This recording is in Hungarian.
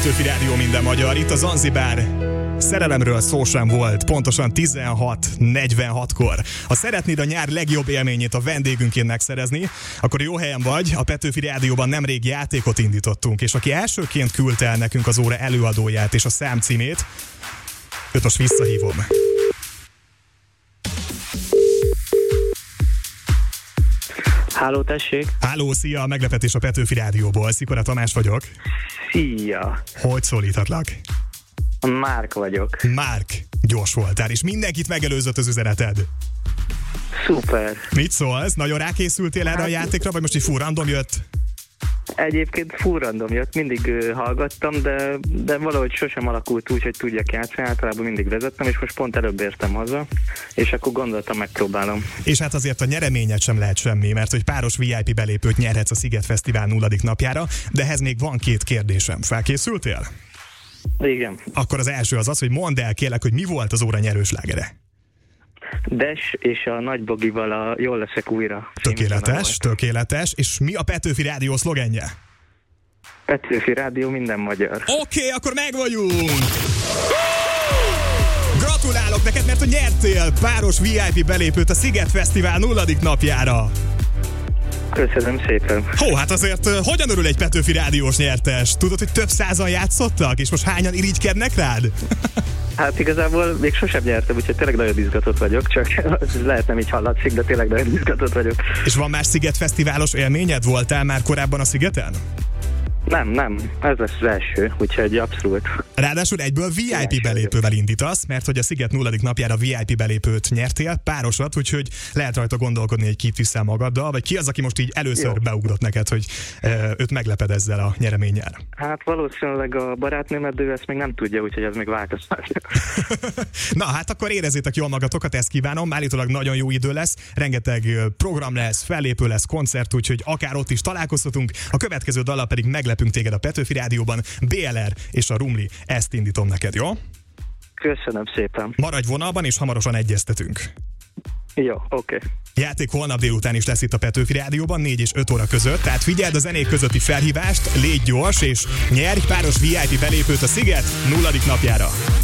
Petőfi Rádió minden magyar, itt a Zanzibár. Szerelemről szó sem volt, pontosan 16:46-kor. Ha szeretnéd a nyár legjobb élményét a vendégünként megszerezni, akkor jó helyen vagy. A Petőfi Rádióban nemrég játékot indítottunk, és aki elsőként küldte el nekünk az óra előadóját és a számcímét, őt most visszahívom. Háló, tessék! Háló, szia! Meglepetés a Petőfi Rádióból. Szikora Tamás vagyok. Szia! Hogy szólíthatlak? Márk vagyok. Márk, gyors voltál, és mindenkit megelőzött az üzeneted. Szuper! Mit szólsz? Nagyon rákészültél erre a játékra, vagy most így random jött? Egyébként random jött, mindig hallgattam, de valahogy sosem alakult úgy, hogy tudjak játszani, általában mindig vezettem, és most pont előbb értem haza, és akkor gondoltam, megpróbálom. És hát azért a nyereményed sem lehet semmi, mert hogy páros VIP belépőt nyerhetsz a Sziget Fesztivál 0. napjára, de ehhez még van 2 kérdésem. Felkészültél? Igen. Akkor az első az, hogy mondd el kérlek, hogy mi volt az óra nyerőslágere. Des és a Nagy Bogival a Jól leszek újra. Tökéletes. És mi a Petőfi Rádió szlogenje? Petőfi Rádió minden magyar. Oké, akkor meg vagyunk! Gratulálok neked, mert hogy nyertél páros VIP belépőt a Sziget Fesztivál 0. napjára. Köszönöm szépen. Hó, hát azért hogyan örül egy Petőfi Rádiós nyertes? Tudod, hogy több százan játszottak, és most hányan irigykednek rád? Hát igazából még sosem nyertem, úgyhogy tényleg nagyon izgatott vagyok, csak lehet nem így hallatszik, de tényleg nagyon izgatott vagyok. És van más Sziget Fesztiválos élményed? Voltál már korábban a Szigeten? Nem, ez lesz az első, úgyhogy abszolút. Ráadásul egyből VIP belépővel indítasz, mert hogy a Sziget 0. napjára VIP belépőt nyertél, párosat, úgyhogy lehet rajta gondolkodni, hogy kit viszel magaddal, vagy ki az, aki most így először beugrott neked, hogy őt megleped ezzel a nyereménnyel. Hát valószínűleg a barátnőmet, de ő ezt még nem tudja, úgyhogy ez még változtat. Na hát akkor érezzétek jól magatokat, ezt kívánom, állítólag nagyon jó idő lesz, rengeteg program lesz, fellépő lesz, koncert, úgyhogy akár ott is találkozhatunk, a következő dallal pedig meglepünk téged a Petőfi Rádióban, BLR és a Rumli, ezt indítom neked, jó? Köszönöm szépen. Maradj vonalban, és hamarosan egyeztetünk. Jó, oké. Játék holnap délután is lesz itt a Petőfi Rádióban 4 és 5 óra között, tehát figyeld a zenék közötti felhívást, légy gyors, és nyerj páros VIP belépőt a Sziget 0. napjára.